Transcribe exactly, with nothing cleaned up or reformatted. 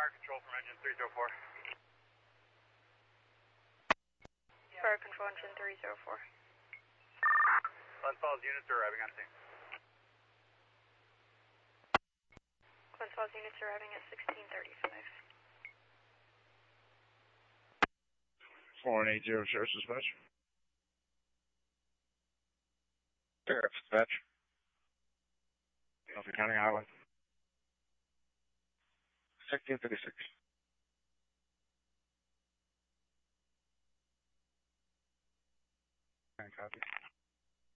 Fire control from engine three zero four. Fire control engine three zero four. Glens Falls units are arriving on scene. Glens Falls units arriving at sixteen thirty-five. four one eight zero, Sheriff's Dispatch. Sheriff's Dispatch. Suffolk County Highway. sixteen thirty-six. Copy.